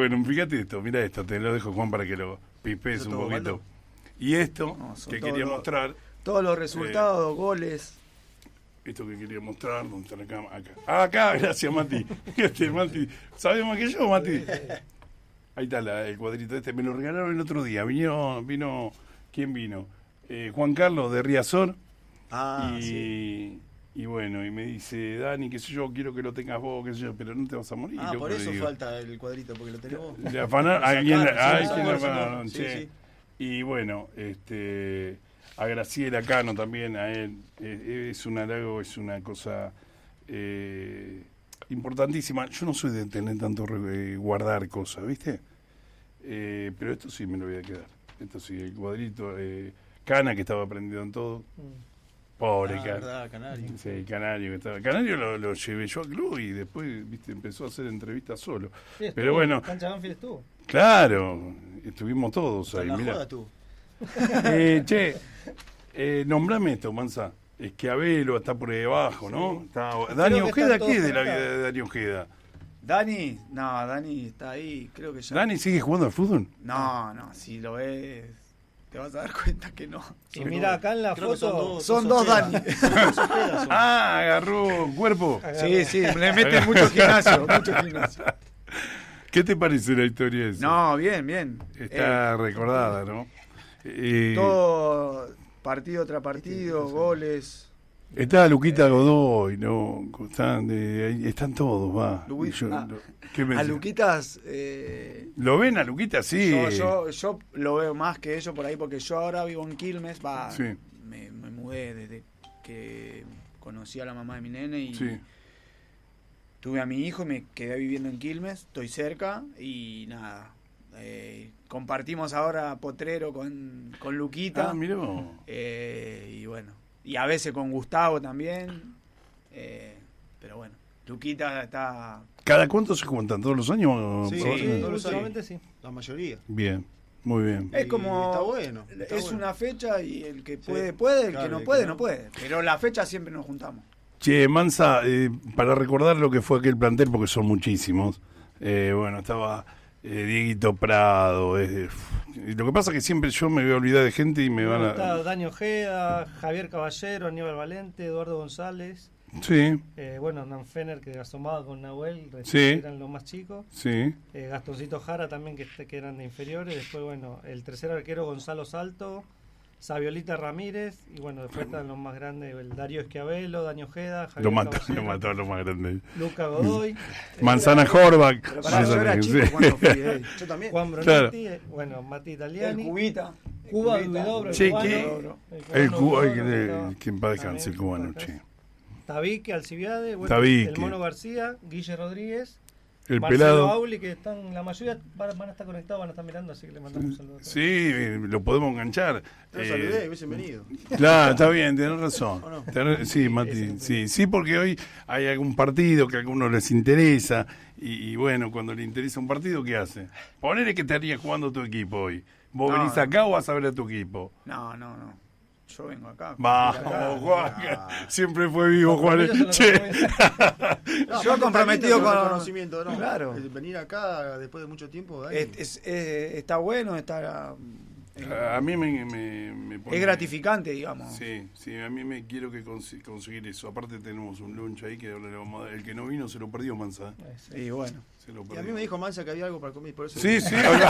bueno, fíjate esto, mira esto, te lo dejo, Juan, para que lo pipees un poquito. Valdo? Y esto que todo quería lo- mostrar, Todos los resultados, goles. esto que quería mostrar, ¿dónde está la cámara? Acá. Ah, acá, gracias, Mati. Mati, ¿sabes más que yo, Mati? Ahí está el cuadrito este, me lo regalaron el otro día. Vino, ¿quién vino? Juan Carlos de Riazor. Sí. Y bueno, y me dice, Dani, qué sé yo, quiero que lo tengas vos, qué sé yo, pero no te vas a morir. Ah, loco, por le eso digo. falta el cuadrito, porque lo tenés vos. Le afanaron, alguien le afanaron, Sí, che. sí. Y bueno, a Graciela Cano también, a él, es un halago, es una cosa importantísima. Yo no soy de tener tanto guardar cosas, ¿viste? Pero esto sí me lo voy a quedar. Esto sí, el cuadrito, Cana que estaba prendido en todo. Pobre Cana. Verdad, Canario. Sí, Canario que estaba. Canario lo llevé yo al club y después, viste, empezó a hacer entrevistas solo. Sí, estuvo, Pero bueno, Cancha Banfield estuvo. claro, estuvimos todos ahí, La mirá. joda tú. Nombrame esto, Mansa. Es que Abelo está por ahí abajo, ¿no? Está, Creo Dani que Ojeda, están ¿qué es todos de la vida conectados. de Dani Ojeda? Dani está ahí, creo que ya. ¿Dani sigue jugando al fútbol? No, si lo ves, te vas a dar cuenta que no. Y mira acá en la Creo que foto. Son dos Ojeda. Dani. Dos Ojedas son. Ah, agarró cuerpo. Sí, le meten mucho gimnasio. ¿Qué te parece la historia esa? No, bien. Está recordada, ¿no? Todo partido tras partido, goles. Está Luquita Godoy, ¿no? Están todos, va. ¿Qué me A decís? Luquitas, ¿Lo ven a Luquita? Sí. yo lo veo más que ellos por ahí porque yo ahora vivo en Quilmes, Sí. me mudé desde que conocí a la mamá de mi nene y Sí. tuve a mi hijo y me quedé viviendo en Quilmes, estoy cerca y nada. Compartimos ahora Potrero con Luquita. Ah, mirá. Y bueno, y a veces con Gustavo también. Pero bueno, Luquita está. ¿Cada cuánto se juntan? ¿Todos los años? Sí, Sí, todos los últimamente años. sí. La mayoría. Bien, muy bien. Es como. Está bueno. Es una fecha y el que Sí, puede, el claro, que no el puede, que no no. puede. Pero la fecha siempre nos juntamos. Che, Mansa, para recordar lo que fue aquel plantel, porque son muchísimos, bueno, estaba Dieguito Prado, lo que pasa es que siempre yo me voy a olvidar de gente y me van Está a... Dani Ojeda, Javier Caballero, Aníbal Valente, Eduardo González. Sí, Bueno, Hernán Fener, que asomado con Nahuel, Sí. eran los más chicos. sí, Gastoncito Jara también, que eran de inferiores. Después, bueno, el tercer arquero Gonzalo Salto, Saviolita Ramírez. Y bueno, después están los más grandes, el Darío Esquiavelo, Dani Ojeda, Javier lo mató Caballero, a los más grandes. Luca Godoy, Manzana Horvath. Pero pará, yo era chico Sí. cuando fui ahí. Yo también. Juan Claro. Brunetti, bueno, Mati El Italiani, Cubita. Cuba el Cubita. Duidobro, el Che, cubano, ¿qué? El cubano, cubano, que en paz descanse, el también, cubano, acá. che. Tabique, Alcibiade, bueno, Tabique. el Mono García, Guille Rodríguez, El Marcelo pelado. Auli, que están, la mayoría van a estar conectados, van a estar mirando, así que le mandamos un saludo. Sí, lo podemos enganchar. Te lo saludé, hubiesen venido. Claro, está bien, tenés razón. ¿O no? Sí, Mati, sí, porque hoy hay algún partido que a algunos les interesa y bueno, cuando le interesa un partido, ¿qué hace? Ponele que estaría jugando tu equipo hoy. ¿Vos No, venís acá o vas a ver a tu equipo? No. Yo vengo acá. Vamos, Juan, siempre fue vivo, Juan. Che. No, Yo aparte comprometido está lindo con- el reconocimiento, ¿no? Claro. Venir acá después de mucho tiempo, Dani. Está bueno, A mí me pone... es gratificante, digamos. Sí, a mí me quiero que conseguir eso. Aparte tenemos un lunch ahí que ahora le vamos a dar. El que no vino se lo perdió, Mansa. Y bueno. Se lo Y perdió. a mí me dijo Mansa que había algo para comer, por eso. Sí,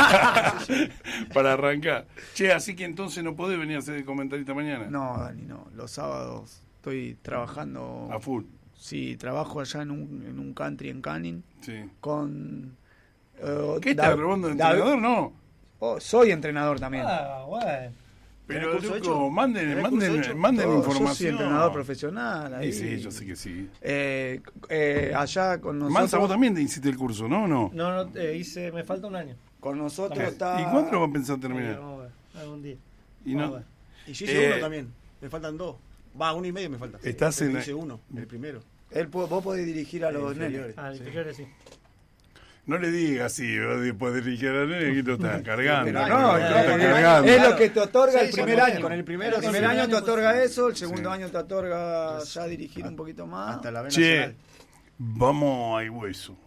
para arrancar. Che, así que entonces no podés venir a hacer el comentarista mañana. No, Dani, no. Los sábados estoy trabajando. A full. Sí, trabajo allá en un country en Canning Sí. con. ¿Qué estás robando de entrenador? No. Soy entrenador también. Bueno. Pero, curso loco, hecho? manden ¿Tenés curso hecho? información. Yo soy entrenador profesional. Ahí. Sí, yo sé que sí. Allá con nosotros. Mansa, vos también te hiciste el curso, ¿no? ¿No? No, me falta un año. Con nosotros Ok. está. ¿Y cuándo vas a pensar terminar? Vamos a ver, algún día. Y Vamos no. a ver. Y yo hice Eh, uno también. Me faltan dos. Va, 1,5 me falta. Estás Pero en- hice uno, el primero. Vos podés dirigir a los Inferiores. nenes. Ah, el inferiores sí. No le digas así, vos después de dirigir a la nena que lo estás cargando. Pero lo no, estás claro, cargando. es lo que te otorga Sí, el sí, primer con año. con el primero, El con primer el año te otorga eso, el segundo Sí. año te otorga ya dirigir un poquito más. Hasta la B Che, nacional. vamos a hueso.